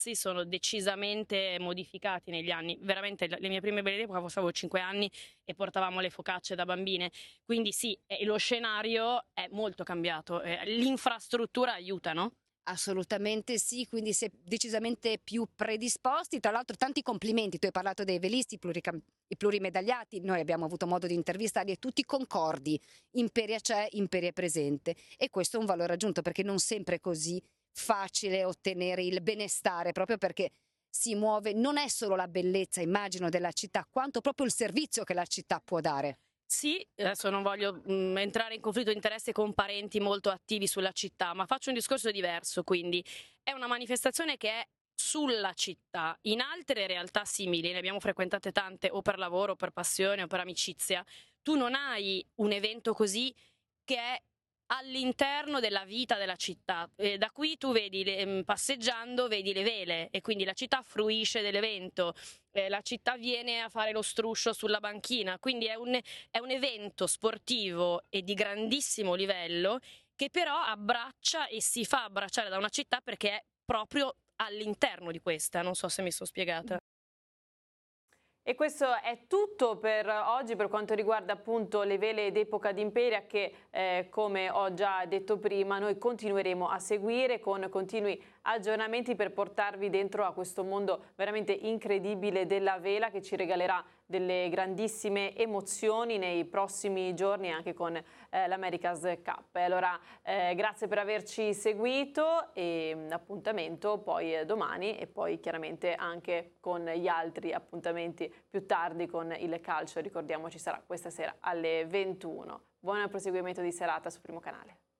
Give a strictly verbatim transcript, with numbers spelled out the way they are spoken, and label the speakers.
Speaker 1: si sono decisamente modificati negli anni. Veramente le mie prime belle epoca avevo cinque anni e portavamo le focacce da bambine, quindi sì, eh, lo scenario è molto cambiato, eh, l'infrastruttura aiuta, no?
Speaker 2: Assolutamente sì, quindi si è decisamente più predisposti. Tra l'altro tanti complimenti, tu hai parlato dei velisti, i, pluricam- i plurimedagliati, noi abbiamo avuto modo di intervistarli e tutti concordi, Imperia c'è, Imperia è presente, e questo è un valore aggiunto perché non sempre è così facile ottenere il benestare, proprio perché si muove, non è solo la bellezza, immagino, della città, quanto proprio il servizio che la città può dare.
Speaker 1: Sì, adesso non voglio mh, entrare in conflitto di interesse con parenti molto attivi sulla città, ma faccio un discorso diverso, quindi è una manifestazione che è sulla città. In altre realtà simili, ne abbiamo frequentate tante o per lavoro, o per passione o per amicizia, tu non hai un evento così che è all'interno della vita della città. Eh, da qui tu vedi, le, passeggiando, vedi le vele e quindi la città fruisce dell'evento, eh, la città viene a fare lo struscio sulla banchina, quindi è un, è un evento sportivo e di grandissimo livello che però abbraccia e si fa abbracciare da una città perché è proprio all'interno di questa, non so se mi sono spiegata.
Speaker 3: E questo è tutto per oggi per quanto riguarda appunto le vele d'epoca d'Imperia che eh, come ho già detto prima noi continueremo a seguire con continui aggiornamenti per portarvi dentro a questo mondo veramente incredibile della vela che ci regalerà delle grandissime emozioni nei prossimi giorni anche con eh, l'America's Cup. E allora eh, grazie per averci seguito e mh, appuntamento poi eh, domani e poi chiaramente anche con gli altri appuntamenti più tardi con il calcio, ricordiamo ci sarà questa sera alle ventuno. Buon proseguimento di serata su Primo Canale.